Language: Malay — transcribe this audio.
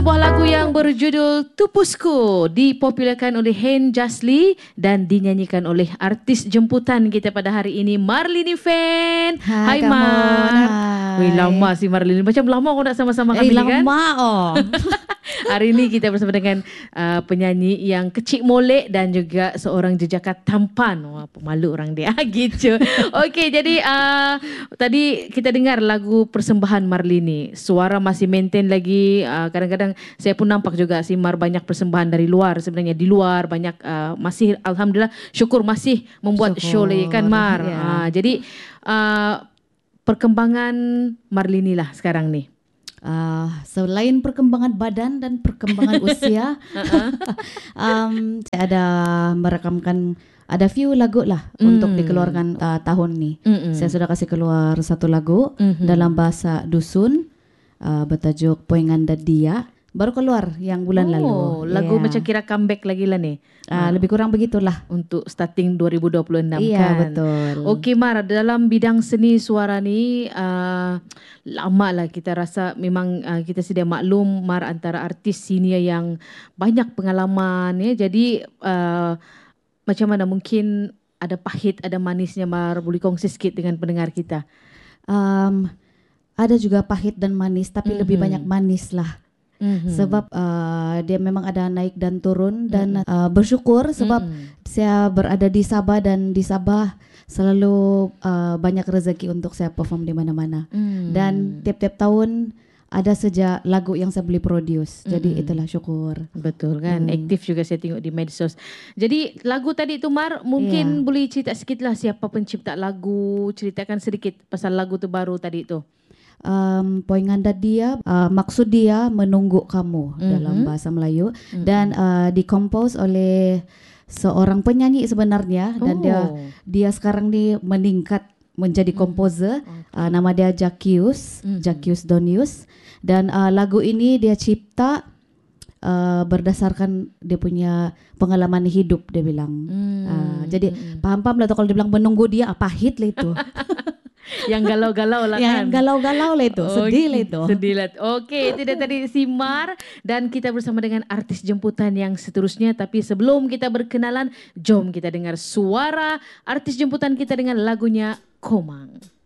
Sebuah lagu yang berjudul Tupusku dipopularkan oleh Hen Jasli dan dinyanyikan oleh artis jemputan kita pada hari ini, Marlini Fan. Hai Kak Mar. Mon, hai. Wih, lama sih Marlini. Macam lama kau nak sama-sama kami ni kan? Lama oh. Hari ini kita bersama dengan penyanyi yang kecil molek dan juga seorang jejaka tampan. Wah, pemalu orang dia. Gitu. Okey, jadi tadi kita dengar lagu persembahan Marlini. Suara masih maintain lagi. Kadang-kadang saya pun nampak juga si Mar banyak persembahan dari luar. Sebenarnya di luar banyak masih alhamdulillah syukur masih membuat show lagi kan Mar. Yeah. Jadi perkembangan Marlini lah sekarang ni. Selain perkembangan badan dan perkembangan usia, saya ada merekamkan ada few lagu lah untuk dikeluarkan tahun ni. Saya sudah kasih keluar satu lagu dalam bahasa dusun bertajuk Poinganda Dia. Baru keluar yang bulan lalu. Lagu macam kira comeback lagi lah ni. Lebih kurang begitulah. Untuk starting 2026 iya, kan. Betul. Okey Mar, dalam bidang seni suara ni lama lah kita rasa memang kita sedia maklum Mar antara artis senior yang banyak pengalaman ya. Jadi macam mana mungkin ada pahit ada manisnya Mar, boleh kongsi sikit dengan pendengar kita? Ada juga pahit dan manis tapi lebih banyak manis lah. Sebab dia memang ada naik dan turun dan bersyukur sebab saya berada di Sabah dan di Sabah selalu banyak rezeki untuk saya perform di mana-mana. Dan tiap-tiap tahun ada saja lagu yang saya boleh produce. Jadi itulah syukur. Betul kan. Aktif juga saya tengok di medsos. Jadi lagu tadi tu Mar, mungkin boleh cerita sikit lah siapa pencipta lagu, ceritakan sedikit pasal lagu tu baru tadi tu. Poinganda Dia, maksud dia menunggu kamu dalam bahasa Melayu dan dikompos oleh seorang penyanyi sebenarnya dan dia sekarang ni meningkat menjadi komposer. Nama dia Jakius Donius dan lagu ini dia cipta berdasarkan dia punya pengalaman hidup dia bilang. Jadi paham-paham lah tu kalau dia bilang menunggu dia pahit lah itu. Yang galau-galau lah kan. Yang galau-galau lah itu, sedih lah itu. Sedih lah. Okey, itu dia tadi si Mar dan kita bersama dengan artis jemputan yang seterusnya. Tapi sebelum kita berkenalan, jom kita dengar suara artis jemputan kita dengan lagunya Komang.